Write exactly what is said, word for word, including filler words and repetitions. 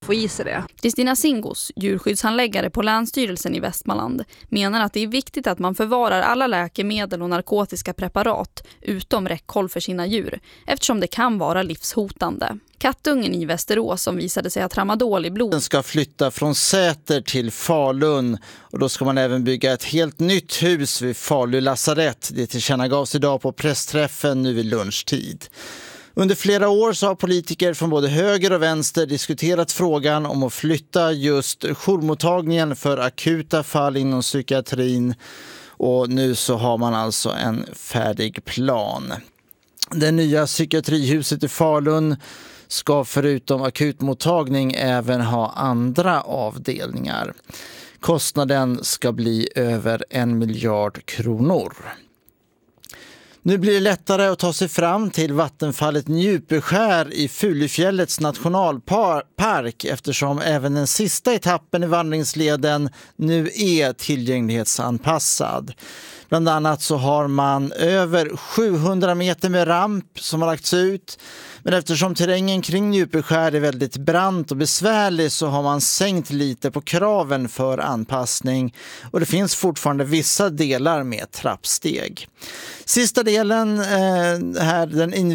få i sig det. Kristina Singos, djurskyddshandläggare på Länsstyrelsen i Västmanland, menar att det är viktigt att man förvarar alla läkemedel och narkotiska preparat utom räckhåll för sina djur, eftersom det kan vara livshotande. Kattungen i Västerås som visade sig ha tramadol i blodet. Den ska flytta från Säter till Falun och då ska man även bygga ett helt nytt hus vid Falu lasarett. Det tillkännagavs idag på pressträffen nu vid lunchtid. Under flera år så har politiker från både höger och vänster diskuterat frågan om att flytta just jourmottagningen för akuta fall inom psykiatrin. Och nu så har man alltså en färdig plan. Det nya psykiatrihuset i Falun ska förutom akutmottagning även ha andra avdelningar. Kostnaden ska bli över en miljard kronor. Nu blir det lättare att ta sig fram till vattenfallet Njupeskär i Fulufjällets nationalpark eftersom även den sista etappen i vandringsleden nu är tillgänglighetsanpassad. Bland annat så har man över sjuhundra meter med ramp som har lagts ut. Men eftersom terrängen kring Njupeskär är väldigt brant och besvärlig så har man sänkt lite på kraven för anpassning. Och det finns fortfarande vissa delar med trappsteg. Sista delen eh, här, den